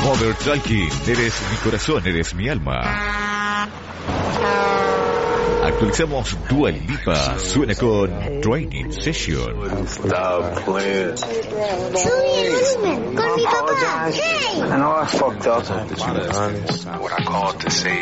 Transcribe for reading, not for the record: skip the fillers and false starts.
Mother Talking, eres mi corazón, eres mi alma. Actualizamos Dua Lipa, suena con Training Session. Stop playing. Sube el volumen con mi papá. ¡Hey! I know I fucked up. What I called to say